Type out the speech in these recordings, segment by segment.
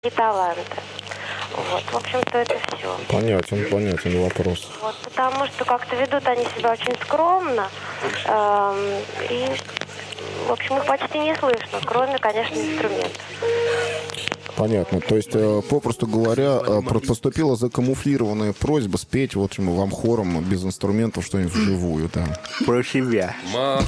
и таланты. Вот, в общем-то, это все. Понятен вопрос. Вот, потому что как-то ведут они себя очень скромно, и, в общем, их почти не слышно, кроме, конечно, инструментов. Понятно. То есть, попросту говоря, поступила закамуфлированная просьба спеть вот вам хором без инструментов что-нибудь вживую, да. Про себя. Мама.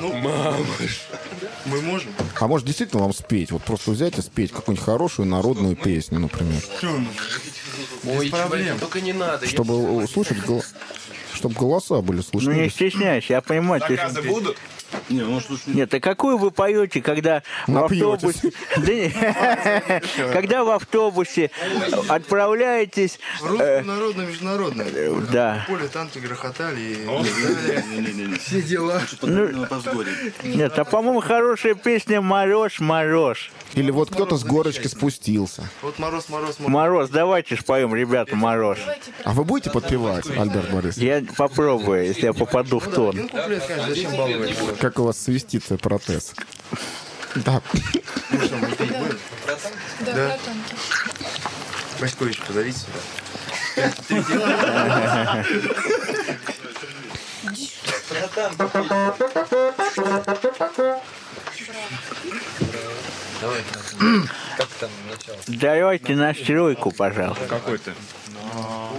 Мы можем? А может, действительно вам спеть? Вот просто взять и спеть какую-нибудь хорошую народную песню, например. Ой, проблем. только не надо. Чтобы услышать, чтобы голоса были слышны. Ну, не стесняйся, я понимаю. Заказы будут? Не, ну слушай. Нет, а какую вы поете, когда в автобусе... Да не, когда в автобусе отправляетесь... Народная, международная. Да. В поле танки грохотали и... Все дела. Нет, а по-моему, хорошая песня «Мороз, мороз». Или вот кто-то с горочки спустился. Вот мороз. Мороз, давайте споем, ребята, «Мороз». А вы будете подпевать, Альберт Борисович? Я попробую, если я попаду в тон. Один куплет, конечно, зачем баловать? Как у вас свистит протез? Да. Ну что, мы петь будем? Да. Васькович, позовите сюда. Давай. Как там начало? Давайте настройку, пожалуйста. Какой-то.